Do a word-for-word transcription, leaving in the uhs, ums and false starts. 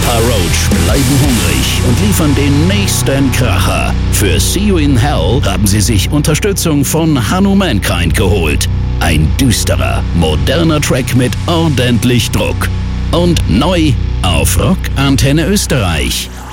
Papa Roach bleiben hungrig und liefern den nächsten Kracher. Für See You in Hell haben sie sich Unterstützung von Hanno Mankind geholt. Ein düsterer, moderner Track mit ordentlich Druck. Und neu auf Rock Antenne Österreich.